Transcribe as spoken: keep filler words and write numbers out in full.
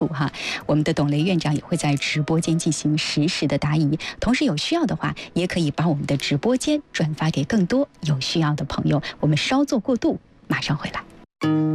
哈，我们的董雷院长也会在直播间进行实时的答疑，同时有需要的话，也可以把我们的直播间转发给更多有需要的朋友。我们稍作过渡，马上回来。